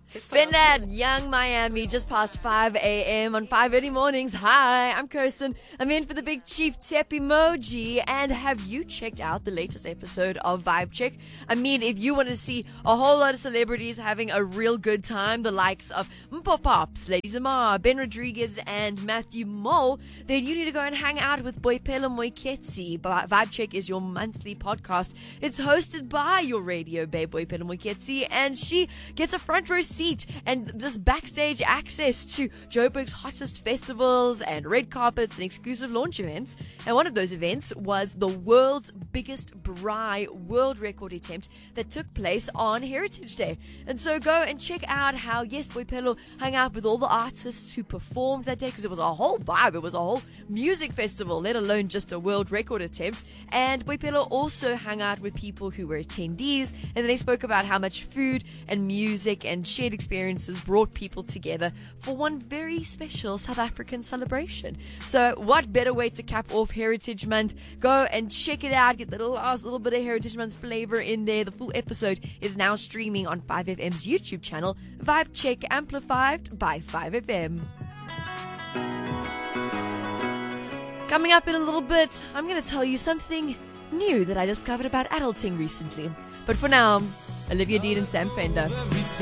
Spin that, Young Miami, just past 5 a.m. on 5 early mornings. Hi, I'm Kirsten. I'm in for the Big Chief Tep emoji. And have you checked out the latest episode of Vibe Check? I mean, if you want to see a whole lot of celebrities having a real good time, the likes of Mpo Pops, Lady Zamar, Ben Rodriguez, and Matthew Mole, then you need to go and hang out with Boipelo Moiketsi. Vibe Check is your monthly podcast. It's hosted by your radio babe, Boipelo Moiketsi, and she gets a front row seat and this backstage access to Joburg's hottest festivals and red carpets and exclusive launch events. And one of those events was the world's biggest braai world record attempt that took place on Heritage Day. And so go and check out how, yes, Boipelo hung out with all the artists who performed that day, because it was a whole vibe. It was a whole music festival, let alone just a world record attempt. And Boipelo also hung out with people who were attendees, and they spoke about how much food and music and shared experiences brought people together for one very special South African celebration. So what better way to cap off Heritage Month? Go and check it out. Get the last little bit of Heritage Month flavor in there. The full episode is now streaming on 5FM's YouTube channel, Vibe Check Amplified by 5FM. Coming up in a little bit, I'm going to tell you something new that I discovered about adulting recently. But for now, Olivia Dean and Sam Fender.